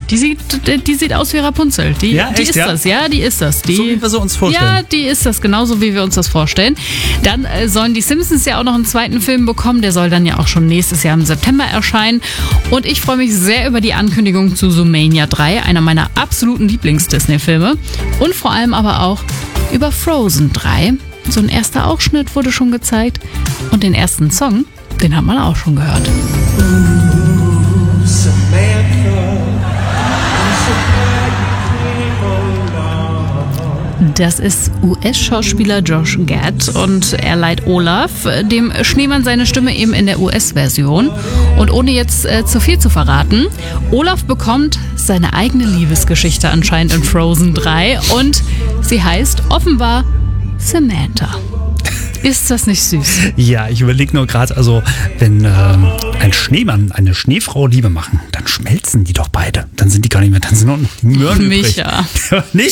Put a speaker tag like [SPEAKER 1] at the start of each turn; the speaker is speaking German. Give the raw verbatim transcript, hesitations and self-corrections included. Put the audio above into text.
[SPEAKER 1] Die sieht, die sieht aus wie Rapunzel. Die,
[SPEAKER 2] Ja,
[SPEAKER 1] die
[SPEAKER 2] echt,
[SPEAKER 1] ist
[SPEAKER 2] ja?
[SPEAKER 1] das, ja, die ist das. Die,
[SPEAKER 2] So wie wir so uns vorstellen.
[SPEAKER 1] Ja, die ist das, genauso wie wir uns das vorstellen. Dann äh, sollen die Simpsons ja auch noch einen zweiten Film bekommen. Der soll dann ja auch schon nächstes Jahr im September erscheinen. Und ich freue mich sehr über die Ankündigung zu Zoomania drei, einer meiner absoluten Lieblings-Disney-Filme. Und vor allem aber auch über Frozen drei. So ein erster Ausschnitt wurde schon gezeigt. Und den ersten Song, den hat man auch schon gehört. Das ist U S-Schauspieler Josh Gad und er leiht Olaf, dem Schneemann, seine Stimme eben in der U S-Version. Und ohne jetzt äh, zu viel zu verraten, Olaf bekommt seine eigene Liebesgeschichte anscheinend in Frozen drei und sie heißt offenbar Samantha. Ist das nicht süß?
[SPEAKER 2] Ja, ich überlege nur gerade, also wenn ähm, ein Schneemann, eine Schneefrau Liebe machen, dann schmelzen die doch beide. Dann sind die gar nicht mehr, dann sind nur noch die Möhren übrig.
[SPEAKER 1] Micha.
[SPEAKER 2] Nicht?